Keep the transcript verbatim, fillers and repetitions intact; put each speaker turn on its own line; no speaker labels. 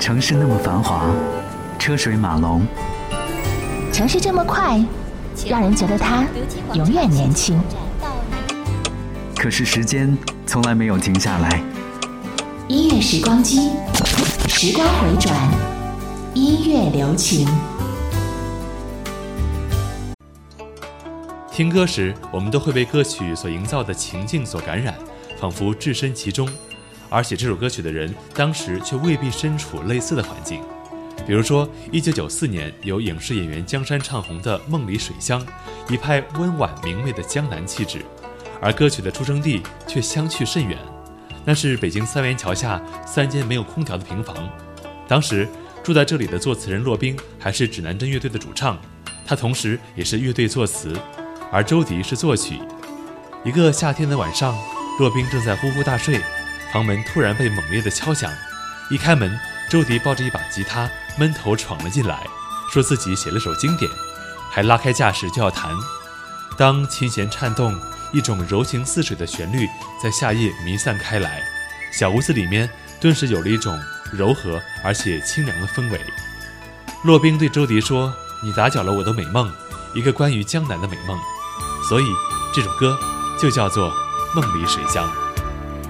城市那么繁华，车水马龙，
城市这么快，让人觉得它永远年轻。
可是时间从来没有停下来。
音乐时光机，时光回转，音乐留情。
听歌时，我们都会被歌曲所营造的情境所感染，仿佛置身其中。而写这首歌曲的人，当时却未必身处类似的环境。比如说一九九四年由影视演员江山唱红的《梦里水乡》，一派温婉明媚的江南气质，而歌曲的出生地却相去甚远，那是北京三元桥下三间没有空调的平房。当时住在这里的作词人骆宾还是指南针乐队的主唱，他同时也是乐队作词，而周迪是作曲。一个夏天的晚上，骆宾正在呼呼大睡，房门突然被猛烈的敲响。一开门，周迪抱着一把吉他闷头闯了进来，说自己写了首经典，还拉开架势就要弹。当琴弦颤动，一种柔情似水的旋律在夏夜弥散开来，小屋子里面顿时有了一种柔和而且清凉的氛围。骆宾对周迪说：“你打搅了我的美梦，一个关于江南的美梦。”所以这首歌就叫做《梦里水乡》。